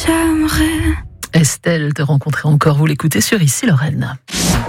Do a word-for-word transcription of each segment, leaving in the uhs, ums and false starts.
j'aimerais. Estelle, te rencontrer encore, vous l'écoutez sur Ici Lorraine.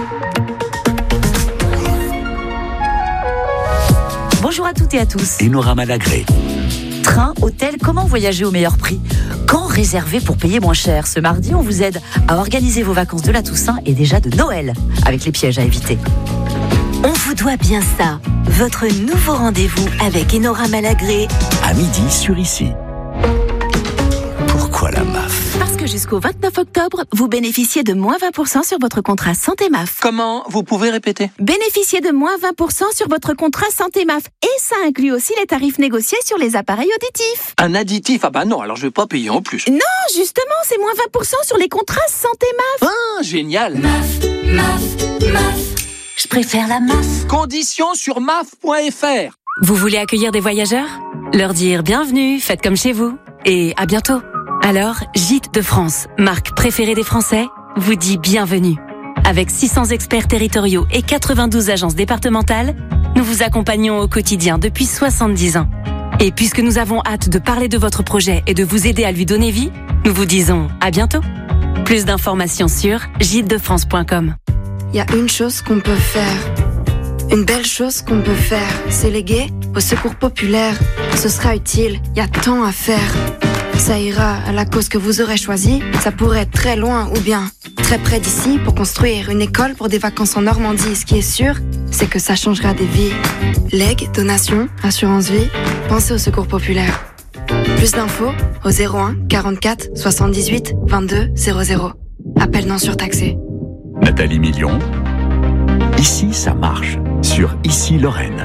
Bonjour à toutes et à tous. Enora Malagré. Train, hôtel, comment voyager au meilleur prix ? Quand réserver pour payer moins cher ? Ce mardi, on vous aide à organiser vos vacances de la Toussaint et déjà de Noël, avec les pièges à éviter. On vous doit bien ça. Votre nouveau rendez-vous avec Enora Malagré. À midi sur Ici. Pourquoi la M A F ? Parce que jusqu'au vingt-neuf octobre, vous bénéficiez de moins vingt pour cent sur votre contrat Santé M A F. Comment ? Vous pouvez répéter ? Bénéficiez de moins vingt pour cent sur votre contrat Santé M A F. Et ça inclut aussi les tarifs négociés sur les appareils auditifs. Un additif ? Ah bah non, alors je vais pas payer en plus. Non, justement, c'est moins vingt pour cent sur les contrats Santé M A F. Ah, génial ! M A F, M A F, M A F. Je préfère la M A F. Conditions sur M A F point F R. Vous voulez accueillir des voyageurs ? Leur dire bienvenue, faites comme chez vous. Et à bientôt. Alors, Gîtes de France, marque préférée des Français, vous dit bienvenue. Avec six cents experts territoriaux et quatre-vingt-douze agences départementales, nous vous accompagnons au quotidien depuis soixante-dix ans. Et puisque nous avons hâte de parler de votre projet et de vous aider à lui donner vie, nous vous disons à bientôt. Plus d'informations sur gîtes de france point com. Il y a une chose qu'on peut faire. Une belle chose qu'on peut faire. C'est léguer au secours populaire. Ce sera utile, il y a tant à faire. Ça ira à la cause que vous aurez choisie. Ça pourrait être très loin ou bien très près d'ici pour construire une école pour des vacances en Normandie. Ce qui est sûr, c'est que ça changera des vies. Legs, donations, assurance vie, pensez au secours populaire. Plus d'infos au zéro un quarante-quatre soixante-dix-huit vingt-deux zéro zéro. Appel non surtaxé. Nathalie Million. Ici, ça marche. Sur Ici Lorraine.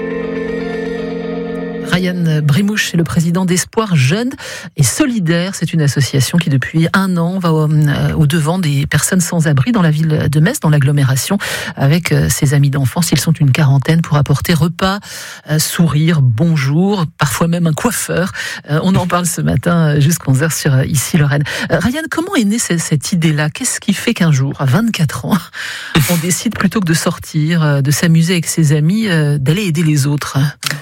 Ryan Brimouche est le président d'Espoir Jeunes et Solidaires. C'est une association qui, depuis un an, va au, euh, au devant des personnes sans abri dans la ville de Metz, dans l'agglomération, avec euh, ses amis d'enfance. Ils sont une quarantaine pour apporter repas, euh, sourire, bonjour, parfois même un coiffeur. Euh, on en parle ce matin jusqu'à onze heures sur euh, Ici Lorraine. Euh, Ryan, comment est née cette, cette idée-là ? Qu'est-ce qui fait qu'un jour, à vingt-quatre ans, on décide plutôt que de sortir, euh, de s'amuser avec ses amis, euh, d'aller aider les autres ?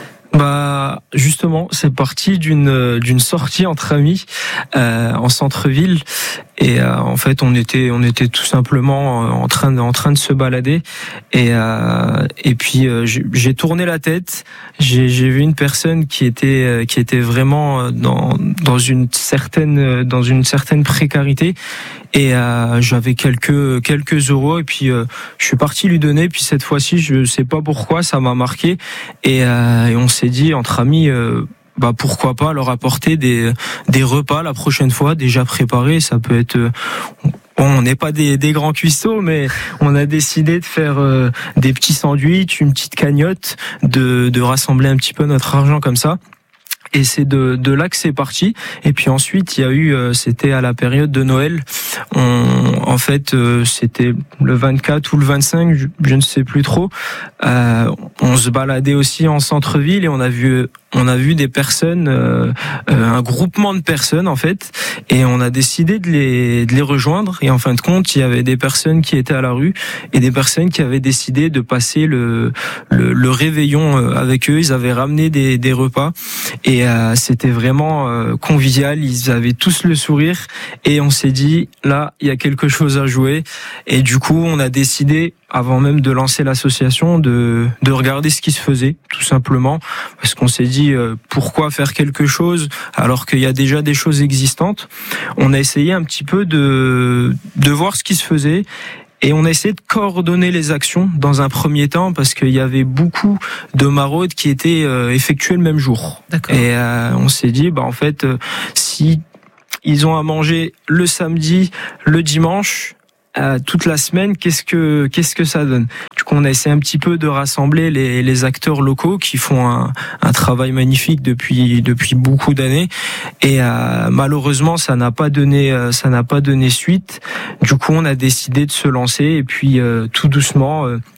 Bah justement, c'est parti d'une d'une sortie entre amis euh, en centre-ville et euh, en fait on était on était tout simplement en train de, en train de se balader et euh, et puis euh, j'ai, j'ai tourné la tête, j'ai j'ai vu une personne qui était qui était vraiment dans dans une certaine dans une certaine précarité. Et euh, j'avais quelques quelques euros et puis euh, je suis parti lui donner. Puis cette fois-ci, je sais pas pourquoi, ça m'a marqué. Et, euh, et on s'est dit entre amis, euh, bah pourquoi pas leur apporter des des repas la prochaine fois déjà préparés. Ça peut être euh, Bon, on n'est pas des, des grands cuistots, mais on a décidé de faire euh, des petits sandwichs, une petite cagnotte, de de rassembler un petit peu notre argent comme ça. Et c'est de, de là que c'est parti. Et puis ensuite, il y a eu, euh, c'était à la période de Noël. On, en fait, euh, c'était le vingt-quatre ou le vingt-cinq, je, je ne sais plus trop. Euh, on se baladait aussi en centre-ville et on a vu, on a vu des personnes, euh, euh, un groupement de personnes en fait. Et on a décidé de les, de les rejoindre. Et en fin de compte, il y avait des personnes qui étaient à la rue et des personnes qui avaient décidé de passer le, le, le réveillon avec eux. Ils avaient ramené des, des repas et euh, c'était vraiment euh, convivial. Ils avaient tous le sourire et on s'est dit là, il y a quelque chose à jouer. Et du coup, on a décidé, avant même de lancer l'association, de de regarder ce qui se faisait, tout simplement, parce qu'on s'est dit euh, pourquoi faire quelque chose alors qu'il y a déjà des choses existantes. On a essayé un petit peu de de voir ce qui se faisait. Et on a essayé de coordonner les actions dans un premier temps parce qu'il y avait beaucoup de maraudes qui étaient euh, effectuées le même jour. D'accord. Et euh, on s'est dit, bah en fait, euh, si ils ont à manger le samedi, le dimanche, euh, toute la semaine, qu'est-ce que qu'est-ce que ça donne ? Du coup, on a essayé un petit peu de rassembler les, les acteurs locaux qui font un, un travail magnifique depuis depuis beaucoup d'années. Et euh, malheureusement, ça n'a pas donné euh, ça n'a pas donné suite. Du coup, on a décidé de se lancer et puis euh, tout doucement. Euh,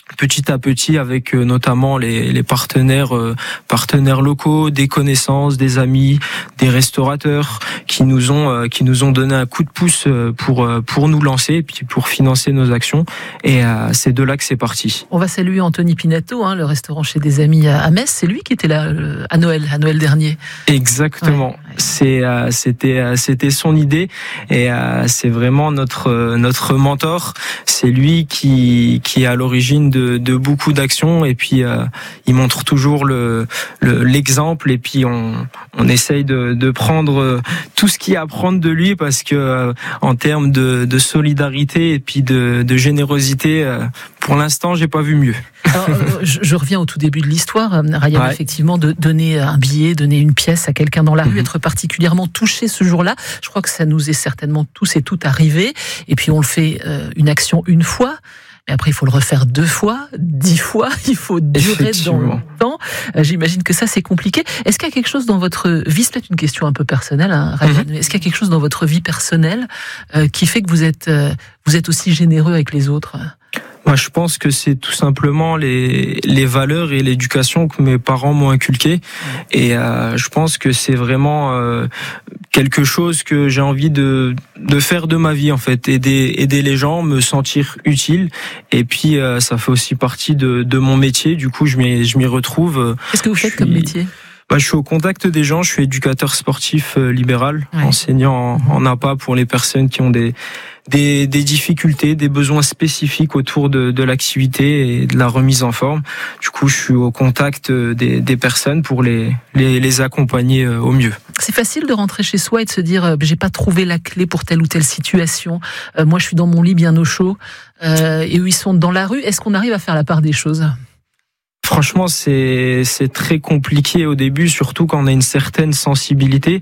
petit à petit avec euh, notamment les, les partenaires euh, partenaires locaux, des connaissances, des amis, des restaurateurs qui nous ont euh, qui nous ont donné un coup de pouce euh, pour euh, pour nous lancer et puis pour financer nos actions, et euh, c'est de là que c'est parti. On va saluer Anthony Pinato, hein, le restaurant Chez des Amis à, à Metz. C'est lui qui était là euh, à Noël à Noël dernier. Exactement. Ouais, ouais. C'est euh, c'était euh, c'était son idée, et euh, c'est vraiment notre euh, notre mentor. C'est lui qui qui est à l'origine de De, de beaucoup d'actions, et puis euh, il montre toujours le, le l'exemple, et puis on on essaye de de prendre tout ce qu'il y a à prendre de lui, parce que euh, en termes de de solidarité et puis de de générosité, euh, pour l'instant j'ai pas vu mieux. Alors, euh, je, je reviens au tout début de l'histoire, Ryan, ouais. Effectivement, de donner un billet, donner une pièce à quelqu'un dans la rue, mmh. être particulièrement touché ce jour-là. Je crois que ça nous est certainement tous et toutes arrivé, et puis on le fait euh, une action une fois. Et après, il faut le refaire deux fois, dix fois. Il faut durer dans le temps. Euh, j'imagine que ça, c'est compliqué. Est-ce qu'il y a quelque chose dans votre vie, c'est peut-être une question un peu personnelle, hein, Ryan, mm-hmm. est-ce qu'il y a quelque chose dans votre vie personnelle euh, qui fait que vous êtes, euh, vous êtes aussi généreux avec les autres ? Moi, je pense que c'est tout simplement les les valeurs et l'éducation que mes parents m'ont inculqué, et euh, je pense que c'est vraiment euh, quelque chose que j'ai envie de de faire de ma vie, en fait, aider aider les gens, me sentir utile, et puis euh, ça fait aussi partie de de mon métier. Du coup, je m'y je m'y retrouve. Qu'est-ce que vous faites suis... comme métier ? Bah, je suis au contact des gens, je suis éducateur sportif euh, libéral, ouais. enseignant en, en A P A pour les personnes qui ont des, des, des difficultés, des besoins spécifiques autour de, de l'activité et de la remise en forme. Du coup, je suis au contact des, des personnes pour les, les, les accompagner au mieux. C'est facile de rentrer chez soi et de se dire euh, j'ai pas trouvé la clé pour telle ou telle situation. Euh, moi, je suis dans mon lit bien au chaud, euh, et eux, ils sont dans la rue. Est-ce qu'on arrive à faire la part des choses ? Franchement, c'est c'est très compliqué au début, surtout quand on a une certaine sensibilité.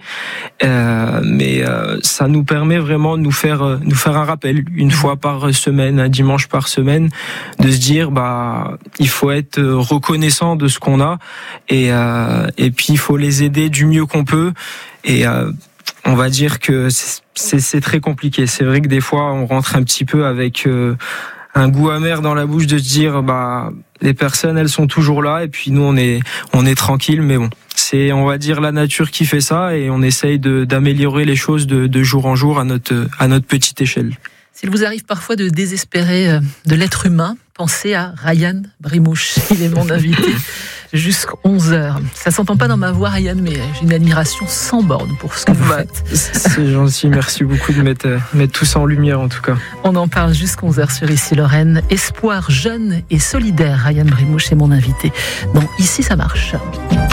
Euh, mais euh, ça nous permet vraiment de nous faire euh, nous faire un rappel une fois par semaine, un dimanche par semaine, de se dire bah il faut être reconnaissant de ce qu'on a, et euh, et puis il faut les aider du mieux qu'on peut. Et euh, on va dire que c'est, c'est c'est très compliqué. C'est vrai que des fois on rentre un petit peu avec euh, un goût amer dans la bouche, de se dire bah les personnes elles sont toujours là, et puis nous on est on est tranquille, mais bon, c'est on va dire la nature qui fait ça, et on essaye de d'améliorer les choses de, de jour en jour à notre à notre petite échelle. S'il vous arrive parfois de désespérer de l'être humain, pensez à Ryan Brimouche. Il est mon invité jusqu'à onze heures. Ça s'entend pas dans ma voix, Ryan, mais j'ai une admiration sans borne pour ce que vous bah, faites. C'est gentil, merci beaucoup de mettre, mettre tout ça en lumière, en tout cas. On en parle jusqu'à onze heures sur Ici Lorraine. Espoir jeune et solidaire, Ryan Brimouche est mon invité. Bon, Ici ça marche.